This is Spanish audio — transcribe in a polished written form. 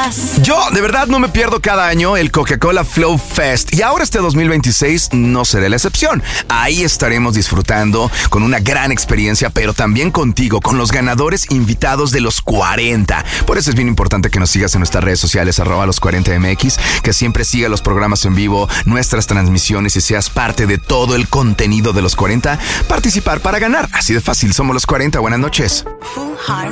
más. Yo de verdad no me pierdo cada año el Coca-Cola Flow Fest y ahora este 2026 no será la excepción. Ahí estaremos disfrutando con una gran experiencia, pero también contigo, con los ganadores invitados de los 40. Por eso es bien importante que nos sigas en nuestras redes sociales, @los40mx, que siempre siga los programas en vivo, nuestras transmisiones y seas parte de todo el contenido de los 40. Participar para ganar. Así de fácil, somos los 40. Buenas noches.